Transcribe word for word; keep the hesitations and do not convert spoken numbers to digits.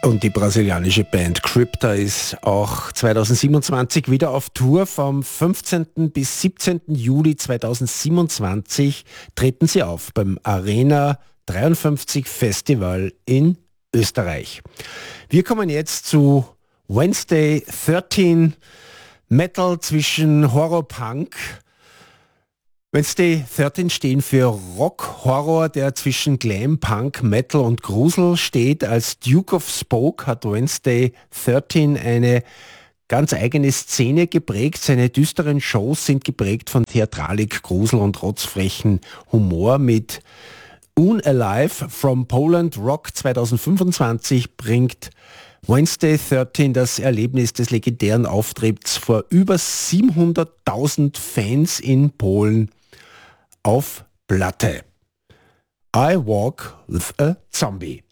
Und die brasilianische Band Crypta ist auch zweitausendsiebenundzwanzig wieder auf Tour. Vom fünfzehnten bis siebzehnten Juli zweitausendsiebenundzwanzig treten sie auf beim Arena dreiundfünfzig Festival in Österreich. Wir kommen jetzt zu Wednesday dreizehn, Metal zwischen Horror-Punk. Wednesday dreizehn stehen für Rock-Horror, der zwischen Glam, Punk, Metal und Grusel steht. Als Duke of Spoke hat Wednesday dreizehn eine ganz eigene Szene geprägt. Seine düsteren Shows sind geprägt von Theatralik, Grusel und rotzfrechen Humor. Mit Unalive from Poland Rock zweitausendfünfundzwanzig bringt Wednesday dreizehn das Erlebnis des legendären Auftritts vor über siebenhunderttausend Fans in Polen auf Platte. I Walk with a Zombie.